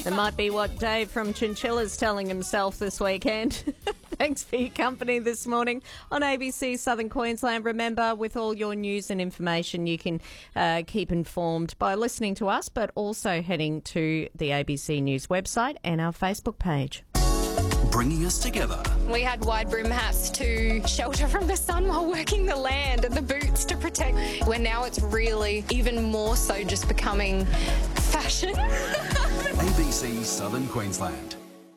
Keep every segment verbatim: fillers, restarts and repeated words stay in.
It might be what Dave from Chinchilla's telling himself this weekend. Thanks for your company this morning on A B C Southern Queensland. Remember, with all your news and information, you can uh, keep informed by listening to us, but also heading to the A B C News website and our Facebook page. Bringing us together. We had wide brim hats to shelter from the sun while working the land and the boots to protect. Where now it's really even more so just becoming fashion. A B C Southern Queensland.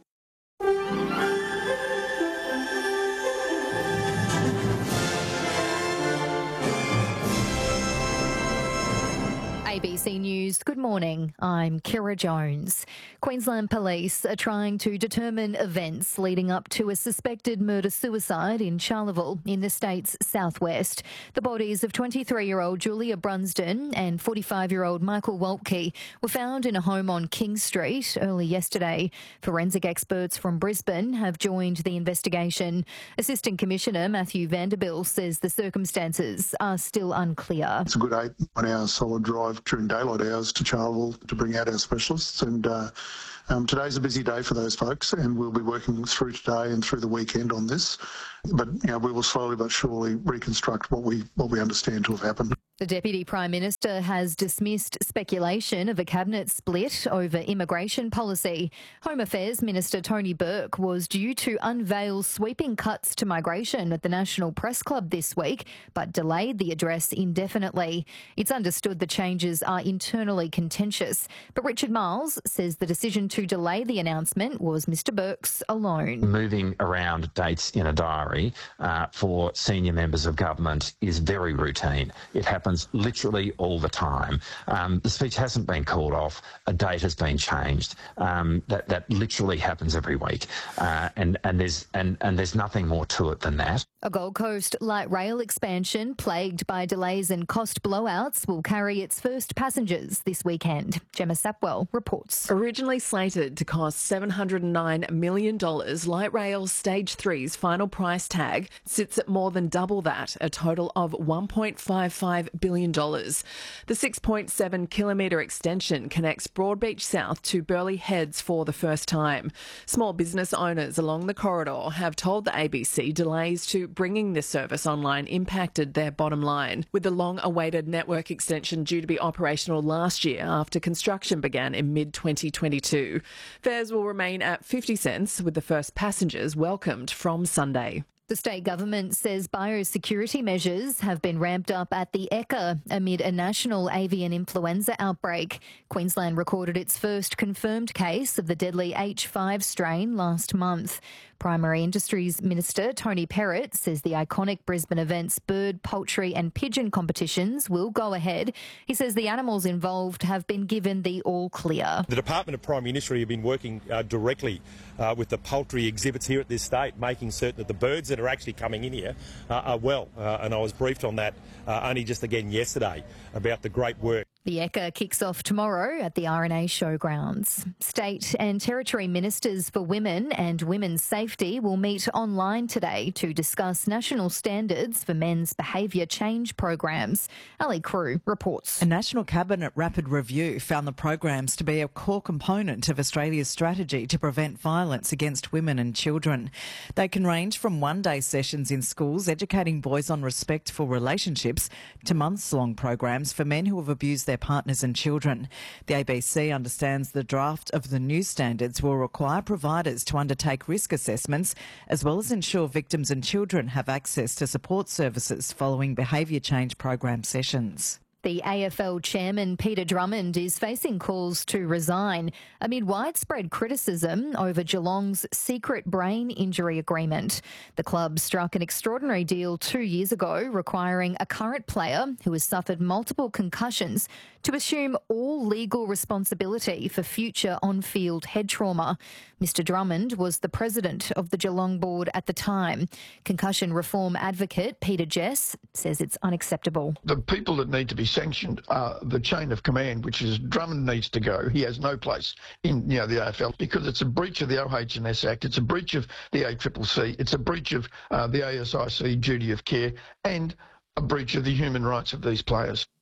A B C News, good morning. I'm Kira Jones. Queensland Police are trying to determine events leading up to a suspected murder-suicide in Charleville in the state's southwest. The bodies of twenty-three-year-old Julia Brunsden and forty-five-year-old Michael Waltke were found in a home on King Street early yesterday. Forensic experts from Brisbane have joined the investigation. Assistant Commissioner Matthew Vanderbilt says the circumstances are still unclear. It's a good eight hour solid drive during daylight hours to Charleville to bring out our specialists, and uh, um, today's a busy day for those folks, and we'll be working through today and through the weekend on this. But you know, we will slowly but surely reconstruct what we what we understand to have happened. The Deputy Prime Minister has dismissed speculation of a cabinet split over immigration policy. Home Affairs Minister Tony Burke was due to unveil sweeping cuts to migration at the National Press Club this week, but delayed the address indefinitely. It's understood the changes are internally contentious, but Richard Miles says the decision to delay the announcement was Mr Burke's alone. Moving around dates in a diary uh, for senior members of government is very routine. It happens literally all the time. Um, the speech hasn't been called off. A date has been changed. Um, that that literally happens every week, uh, and and there's and and there's nothing more to it than that. A Gold Coast light rail expansion plagued by delays and cost blowouts will carry its first passengers this weekend. Gemma Sapwell reports. Originally slated to cost seven hundred nine million dollars, Light Rail Stage three's final price tag sits at more than double that, a total of one point five five billion dollars. The six point seven kilometre extension connects Broadbeach South to Burleigh Heads for the first time. Small business owners along the corridor have told the A B C delays to bringing this service online impacted their bottom line, with the long-awaited network extension due to be operational last year after construction began in mid twenty twenty-two. Fares will remain at fifty cents, with the first passengers welcomed from Sunday. The state government says biosecurity measures have been ramped up at the Ekka amid a national avian influenza outbreak. Queensland recorded its first confirmed case of the deadly H five strain last month. Primary Industries Minister Tony Perrott says the iconic Brisbane event's bird, poultry and pigeon competitions will go ahead. He says the animals involved have been given the all clear. The Department of Primary Industry have been working uh, directly uh, with the poultry exhibits here at this state, making certain that the birds that are actually coming in here uh, are well. Uh, and I was briefed on that uh, only just again yesterday about the great work. The Ekka kicks off tomorrow at the R N A Showgrounds. State and Territory Ministers for Women and Women's Safety will meet online today to discuss national standards for men's behaviour change programs. Ali Crew reports. A National Cabinet rapid review found the programs to be a core component of Australia's strategy to prevent violence against women and children. They can range from one-day sessions in schools educating boys on respectful relationships to months-long programs for men who have abused their partners and children. The A B C understands the draft of the new standards will require providers to undertake risk assessments as well as ensure victims and children have access to support services following behaviour change program sessions. The A F L chairman, Peter Drummond, is facing calls to resign amid widespread criticism over Geelong's secret brain injury agreement. The club struck an extraordinary deal two years ago, requiring a current player who has suffered multiple concussions to assume all legal responsibility for future on-field head trauma. Mister Drummond was the president of the Geelong board at the time. Concussion reform advocate Peter Jess says it's unacceptable. The people that need to be sanctioned are the chain of command, which is Drummond needs to go. He has no place in you know the A F L because it's a breach of the O H and S Act, it's a breach of the A C C C, it's a breach of uh, the A S I C duty of care and a breach of the human rights of these players.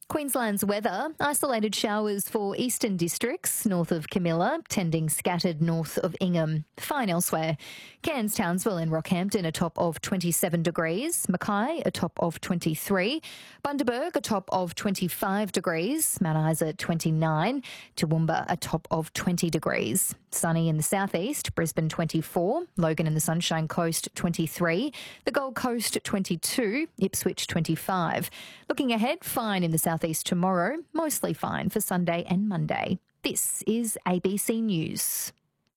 Queensland's weather, isolated showers for eastern districts north of Camilla, tending scattered north of Ingham. Fine elsewhere. Cairns, Townsville and Rockhampton a top of twenty-seven degrees, Mackay a top of twenty-three, Bundaberg a top of twenty-five degrees, Mount Isa twenty-nine, Toowoomba a top of twenty degrees. Sunny in the southeast, Brisbane twenty-four, Logan and the Sunshine Coast twenty-three, the Gold Coast twenty-two, Ipswich twenty-five. Looking ahead, fine in the southeast tomorrow, mostly fine for Sunday and Monday. This is A B C News.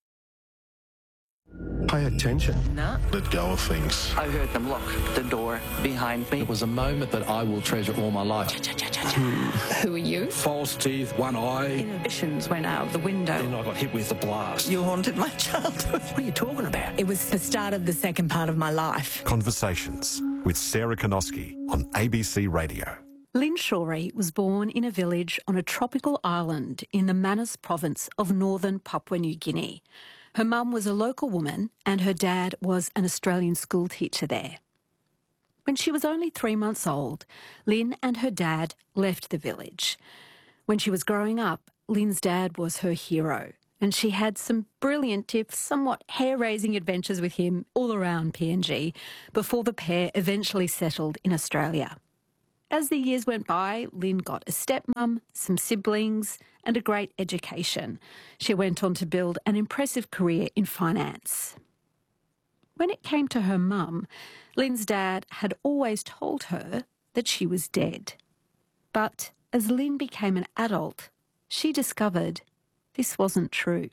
Pay attention. No. Let go of things. I heard them lock the door behind me. It was a moment that I will treasure all my life. Who are you? False teeth, one eye. Inhibitions went out of the window. Then I got hit with a blast. You haunted my childhood. What are you talking about? It was the start of the second part of my life. Conversations with Sarah Konoski on A B C Radio. Lynn Shorey was born in a village on a tropical island in the Manus province of northern Papua New Guinea. Her mum was a local woman and her dad was an Australian school teacher there. When she was only three months old, Lynn and her dad left the village. When she was growing up, Lynn's dad was her hero, and she had some brilliant, if somewhat hair-raising adventures with him all around P N G before the pair eventually settled in Australia. As the years went by, Lynn got a stepmum, some siblings, and a great education. She went on to build an impressive career in finance. When it came to her mum, Lynn's dad had always told her that she was dead. But as Lynn became an adult, she discovered this wasn't true.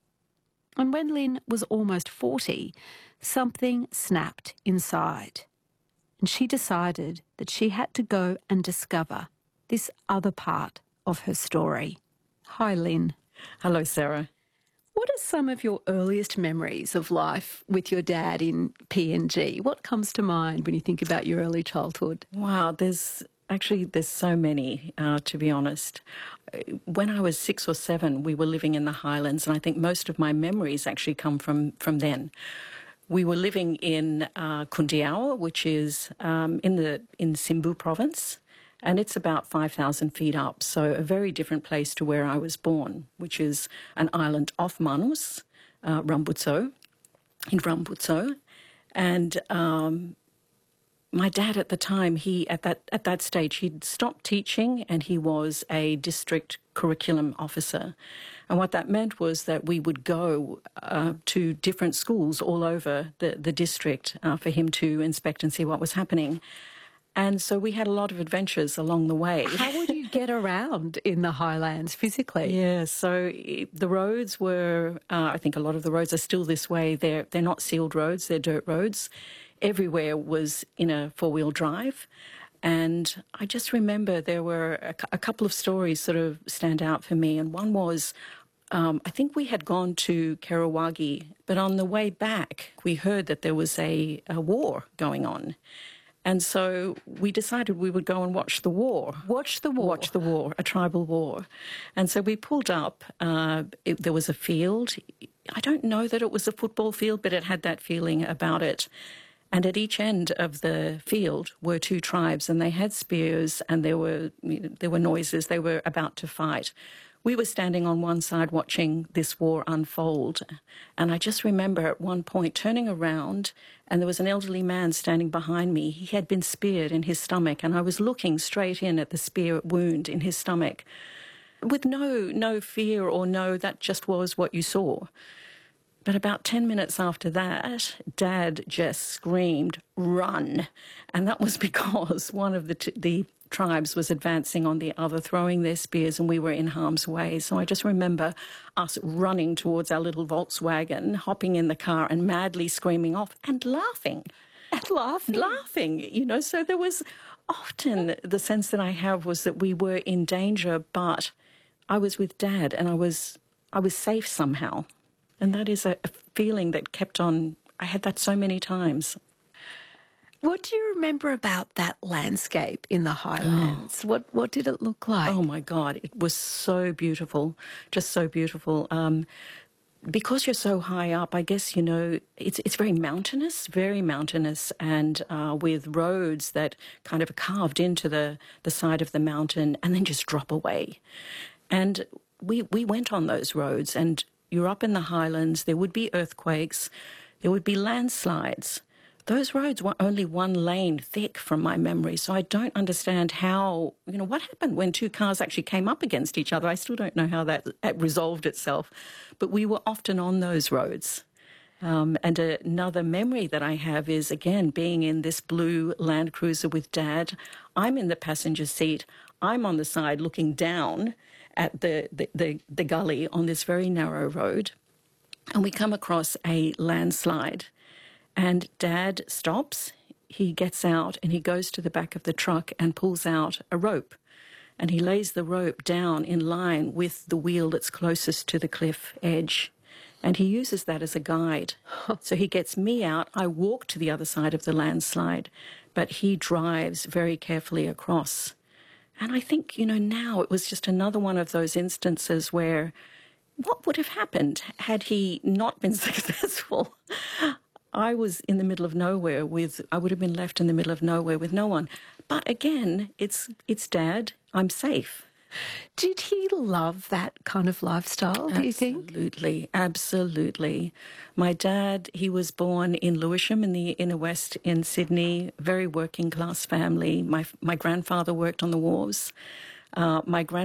And when Lynn was almost forty, something snapped inside. And she decided that she had to go and discover this other part of her story. Hi, Lynn. Hello, Sarah. What are some of your earliest memories of life with your dad in P N G? What comes to mind when you think about your early childhood? Wow, there's actually, there's so many, uh, to be honest. When I was six or seven, we were living in the Highlands, and I think most of my memories actually come from, from then. We were living in uh, Kundiawa, which is um, in the in Simbu province, and it's about five thousand feet up, so a very different place to where I was born, which is an island off Manus, uh, Rambutso, in Rambutso. And um, my dad at the time, he at that at that stage, he'd stopped teaching and he was a district curriculum officer. And what that meant was that we would go uh, to different schools all over the, the district uh, for him to inspect and see what was happening. And so we had a lot of adventures along the way. How would you get around in the Highlands physically? Yeah, so the roads were, uh, I think a lot of the roads are still this way. They're, they're not sealed roads, they're dirt roads. Everywhere was in a four-wheel drive. And I just remember there were a, a couple of stories sort of stand out for me. And one was, um, I think we had gone to Karawagi, but on the way back, we heard that there was a, a war going on. And so we decided we would go and watch the war. Watch the war? Watch the war, a tribal war. And so we pulled up. Uh, it, there was a field. I don't know that it was a football field, but it had that feeling about it. And at each end of the field were two tribes, and they had spears, and there were you know, there were noises. They were about to fight. We were standing on one side watching this war unfold, and I just remember at one point turning around, and there was an elderly man standing behind me. He had been speared in his stomach, and I was looking straight in at the spear wound in his stomach, with no no fear or no, that just was what you saw. But about ten minutes after that, Dad just screamed, "Run!" And that was because one of the, t- the tribes was advancing on the other, throwing their spears, and we were in harm's way. So I just remember us running towards our little Volkswagen, hopping in the car and madly screaming off and laughing. And laughing? Laughing, you know. So there was often the sense that I have was that we were in danger, but I was with Dad and I was I was safe somehow. And that is a, a feeling that kept on, I had that so many times. What do you remember about that landscape in the Highlands? Oh. What what did it look like? Oh, my God, it was so beautiful, just so beautiful. Um, because you're so high up, I guess, you know, it's it's very mountainous, very mountainous, and uh, with roads that kind of are carved into the, the side of the mountain and then just drop away. And we we went on those roads, and you're up in the highlands, there would be earthquakes, there would be landslides. Those roads were only one lane thick from my memory, so I don't understand how, you know, what happened when two cars actually came up against each other. I still don't know how that, that resolved itself, but we were often on those roads. Um, and another memory that I have is, again, being in this blue Land Cruiser with Dad. I'm in the passenger seat. I'm on the side looking down at the, the, the, the gully on this very narrow road, and we come across a landslide. And Dad stops, he gets out and he goes to the back of the truck and pulls out a rope. And he lays the rope down in line with the wheel that's closest to the cliff edge. And he uses that as a guide. So he gets me out, I walk to the other side of the landslide, but he drives very carefully across. And I think, you know, now it was just another one of those instances where what would have happened had he not been successful? I was in the middle of nowhere with, I would have been left in the middle of nowhere with no one. But again, it's it's Dad, I'm safe. Did he love that kind of lifestyle, do you think? Absolutely, absolutely. My dad, he was born in Lewisham in the inner west in Sydney, very working class family. My, my grandfather worked on the wharves. Uh, my grand